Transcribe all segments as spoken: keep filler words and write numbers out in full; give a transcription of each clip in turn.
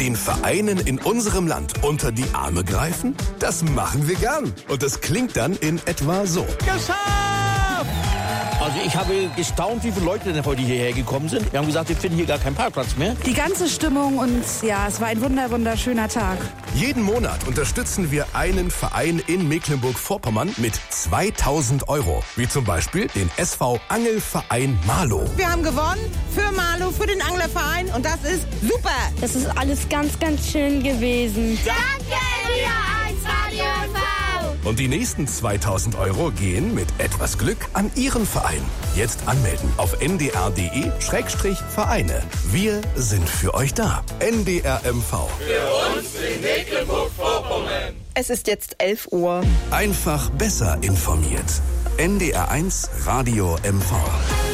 Den Vereinen in unserem Land unter die Arme greifen? Das machen wir gern. Und das klingt dann in etwa so. Geschafft! Also ich habe gestaunt, wie viele Leute denn heute hierher gekommen sind. Wir haben gesagt, wir finden hier gar keinen Parkplatz mehr. Die ganze Stimmung und ja, es war ein wunder, wunderschöner Tag. Jeden Monat unterstützen wir einen Verein in Mecklenburg-Vorpommern mit zweitausend Euro. Wie zum Beispiel den S V Angelverein Marlow. Wir haben gewonnen für Marlow, für den Anglerverein und das ist super. Das ist alles ganz, ganz schön gewesen. Danke, N D R eins Radio M V. Und die nächsten zweitausend Euro gehen mit etwas Glück an Ihren Verein. Jetzt anmelden auf n d r punkt d e Schrägstrich Vereine. Wir sind für euch da. N D R M V. Für uns in Mecklenburg-Vorpommern. Es ist jetzt elf Uhr. Einfach besser informiert. N D R eins Radio M V.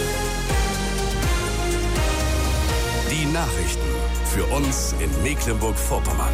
Die Nachrichten für uns in Mecklenburg-Vorpommern.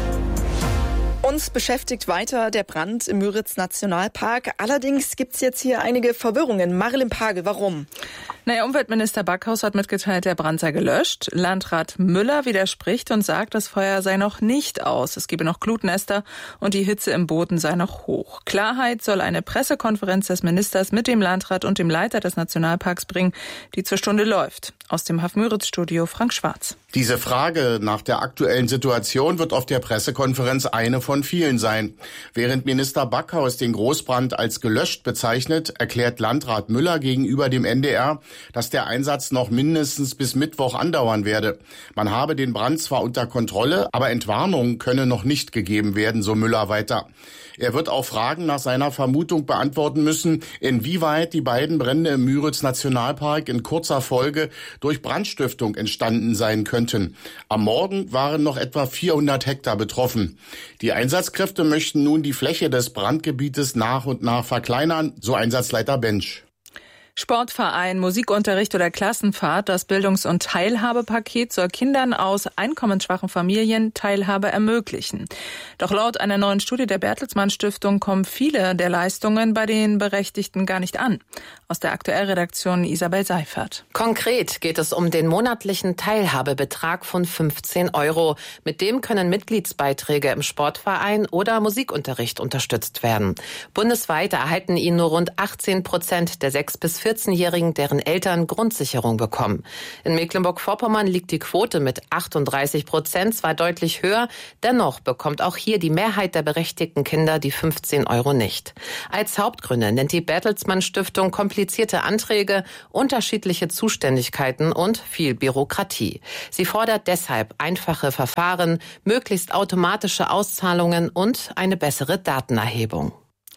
Uns beschäftigt weiter der Brand im Müritz-Nationalpark. Allerdings gibt es jetzt hier einige Verwirrungen. Marilyn Pagel, warum? Naja, Umweltminister Backhaus hat mitgeteilt, der Brand sei gelöscht. Landrat Müller widerspricht und sagt, das Feuer sei noch nicht aus. Es gebe noch Glutnester und die Hitze im Boden sei noch hoch. Klarheit soll eine Pressekonferenz des Ministers mit dem Landrat und dem Leiter des Nationalparks bringen, die zur Stunde läuft. Aus dem H F Müritz-Studio Frank Schwarz. Diese Frage nach der aktuellen Situation wird auf der Pressekonferenz eine von vielen sein. Während Minister Backhaus den Großbrand als gelöscht bezeichnet, erklärt Landrat Müller gegenüber dem N D R, dass der Einsatz noch mindestens bis Mittwoch andauern werde. Man habe den Brand zwar unter Kontrolle, aber Entwarnung könne noch nicht gegeben werden, so Müller weiter. Er wird auch Fragen nach seiner Vermutung beantworten müssen, inwieweit die beiden Brände im Müritz-Nationalpark in kurzer Folge durch Brandstiftung entstanden sein könnten. Am Morgen waren noch etwa vierhundert Hektar betroffen. Die Einsatzkräfte möchten nun die Fläche des Brandgebietes nach und nach verkleinern, so Einsatzleiter Bensch. Sportverein, Musikunterricht oder Klassenfahrt, das Bildungs- und Teilhabepaket soll Kindern aus einkommensschwachen Familien Teilhabe ermöglichen. Doch laut einer neuen Studie der Bertelsmann Stiftung kommen viele der Leistungen bei den Berechtigten gar nicht an. Aus der Aktuellredaktion Isabel Seifert. Konkret geht es um den monatlichen Teilhabebetrag von fünfzehn Euro. Mit dem können Mitgliedsbeiträge im Sportverein oder Musikunterricht unterstützt werden. Bundesweit erhalten ihn nur rund achtzehn Prozent der sechs bis vierzehnjährigen, deren Eltern Grundsicherung bekommen. In Mecklenburg-Vorpommern liegt die Quote mit achtunddreißig Prozent zwar deutlich höher, dennoch bekommt auch hier die Mehrheit der berechtigten Kinder die fünfzehn Euro nicht. Als Hauptgründe nennt die Bertelsmann Stiftung komplizierte Anträge, unterschiedliche Zuständigkeiten und viel Bürokratie. Sie fordert deshalb einfache Verfahren, möglichst automatische Auszahlungen und eine bessere Datenerhebung.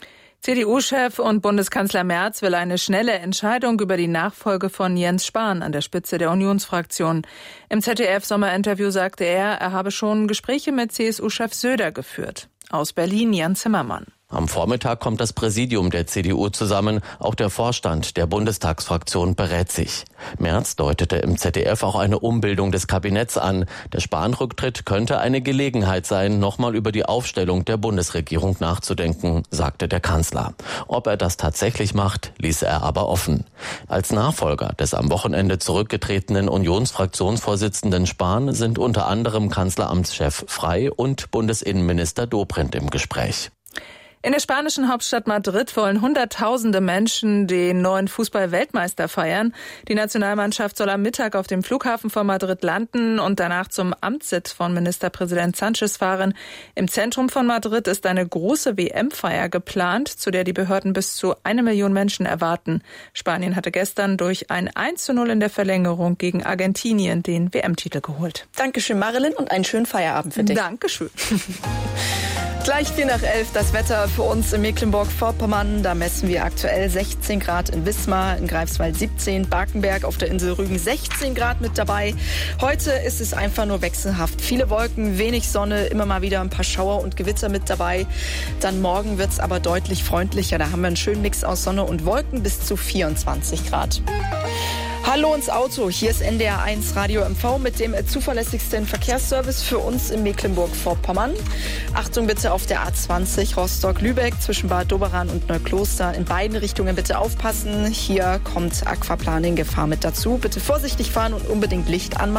C D U-Chef und Bundeskanzler Merz will eine schnelle Entscheidung über die Nachfolge von Jens Spahn an der Spitze der Unionsfraktion. Im Z D F-Sommerinterview sagte er, er habe schon Gespräche mit C S U-Chef Söder geführt. Aus Berlin Jan Zimmermann. Am Vormittag kommt das Präsidium der C D U zusammen. Auch der Vorstand der Bundestagsfraktion berät sich. Merz deutete im Z D F auch eine Umbildung des Kabinetts an. Der Spahn-Rücktritt könnte eine Gelegenheit sein, nochmal über die Aufstellung der Bundesregierung nachzudenken, sagte der Kanzler. Ob er das tatsächlich macht, ließ er aber offen. Als Nachfolger des am Wochenende zurückgetretenen Unionsfraktionsvorsitzenden Spahn sind unter anderem Kanzleramtschef Frey und Bundesinnenminister Dobrindt im Gespräch. In der spanischen Hauptstadt Madrid wollen Hunderttausende Menschen den neuen Fußball-Weltmeister feiern. Die Nationalmannschaft soll am Mittag auf dem Flughafen von Madrid landen und danach zum Amtssitz von Ministerpräsident Sánchez fahren. Im Zentrum von Madrid ist eine große W M-Feier geplant, zu der die Behörden bis zu eine Million Menschen erwarten. Spanien hatte gestern durch ein eins zu null in der Verlängerung gegen Argentinien den W M-Titel geholt. Dankeschön, Marilyn, und einen schönen Feierabend für dich. Dankeschön. Gleich vier nach elf das Wetter für uns in Mecklenburg-Vorpommern. Da messen wir aktuell sechzehn Grad in Wismar, in Greifswald siebzehn, Barkenberg auf der Insel Rügen sechzehn Grad mit dabei. Heute ist es einfach nur wechselhaft. Viele Wolken, wenig Sonne, immer mal wieder ein paar Schauer und Gewitter mit dabei. Dann morgen wird es aber deutlich freundlicher. Da haben wir einen schönen Mix aus Sonne und Wolken bis zu vierundzwanzig Grad. Hallo ins Auto, hier ist N D R eins Radio M V mit dem zuverlässigsten Verkehrsservice für uns in Mecklenburg-Vorpommern. Achtung bitte auf der A zwanzig Rostock-Lübeck zwischen Bad Doberan und Neukloster. In beiden Richtungen bitte aufpassen. Hier kommt Aquaplaning Gefahr mit dazu. Bitte vorsichtig fahren und unbedingt Licht anmachen.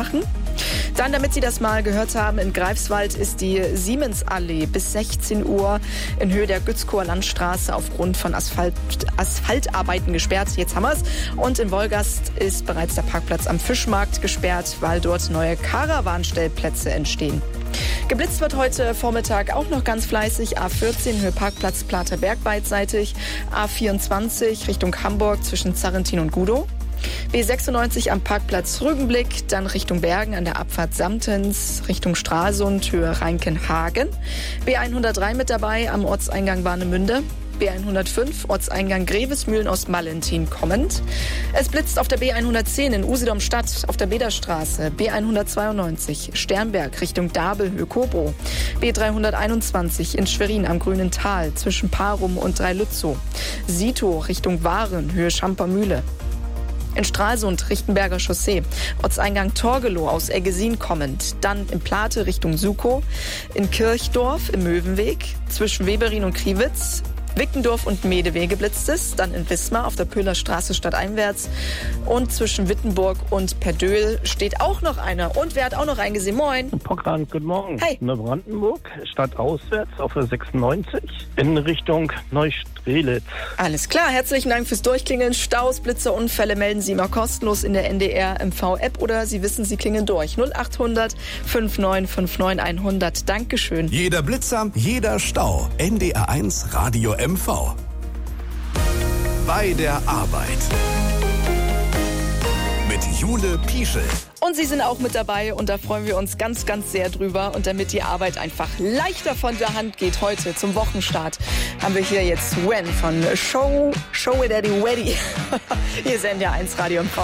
Dann, damit Sie das mal gehört haben, in Greifswald ist die Siemensallee bis sechzehn Uhr in Höhe der Gützkower Landstraße aufgrund von Asphalt, Asphaltarbeiten gesperrt. Jetzt haben wir es. Und in Wolgast ist bereits der Parkplatz am Fischmarkt gesperrt, weil dort neue Karawanstellplätze entstehen. Geblitzt wird heute Vormittag auch noch ganz fleißig. A vierzehn Höhe Parkplatz Platerberg beidseitig. A vierundzwanzig Richtung Hamburg zwischen Zarrentin und Gudow. B sechsundneunzig am Parkplatz Rügenblick, dann Richtung Bergen an der Abfahrt Samtens, Richtung Stralsund, Höhe Reinkenhagen. B hundertdrei mit dabei am Ortseingang Warnemünde. B hundertfünf, Ortseingang Grevesmühlen aus Malentin kommend. Es blitzt auf der B hundertzehn in Usedom-Stadt auf der Bederstraße. B hundertzweiundneunzig, Sternberg Richtung Dabel, Höhe Kobro. B dreihunderteinundzwanzig in Schwerin am Grünen Tal zwischen Parum und Dreilützow. Sito Richtung Waren, Höhe Schampermühle. In Stralsund, Richtenberger Chaussee, Ortseingang Torgelow aus Eggesin kommend, dann in Plate Richtung Sukow, in Kirchdorf im Möwenweg, zwischen Weberin und Kriwitz, Wickendorf und Medeweh geblitzt ist, dann in Wismar auf der Pöhler Straße stadteinwärts und zwischen Wittenburg und Perdöhl steht auch noch einer. Und wer hat auch noch reingesehen? Moin. Pockran, guten Morgen. Hey. Neubrandenburg, stadtauswärts auf der sechsundneunzig in Richtung Neustrelitz. Alles klar, herzlichen Dank fürs Durchklingeln. Staus, Blitzer, Unfälle melden Sie immer kostenlos in der N D R M V-App oder Sie wissen, Sie klingen durch. null achthundert neunundfünfzig neunundfünfzig hundert. Dankeschön. Jeder Blitzer, jeder Stau. N D R eins Radio M V. Bei der Arbeit. Mit Jule Pieschel. Und Sie sind auch mit dabei und da freuen wir uns ganz, ganz sehr drüber. Und damit die Arbeit einfach leichter von der Hand geht, heute zum Wochenstart, haben wir hier jetzt When von Show, Show It Daddy Weddy. Hier ist N D R eins Radio M V.